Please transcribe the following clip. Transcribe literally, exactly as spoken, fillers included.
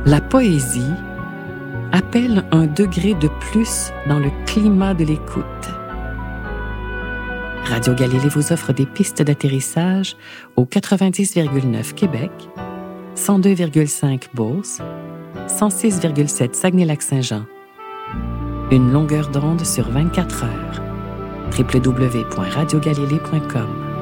La poésie appelle un degré de plus dans le climat de l'écoute. Radio Galilée vous offre des pistes d'atterrissage au quatre-vingt-dix virgule neuf Québec, cent deux virgule cinq Beauce, cent six virgule sept Saguenay-Lac-Saint-Jean. Une longueur d'onde sur vingt-quatre heures. w w w point radio galilée point com